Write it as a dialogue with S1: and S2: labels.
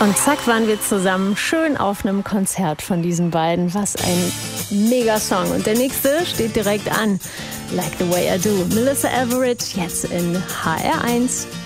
S1: Und zack waren wir zusammen schön auf einem Konzert von diesen beiden. Was ein Mega-Song. Und der nächste steht direkt an. Like the Way I Do. Melissa Everett jetzt in HR1.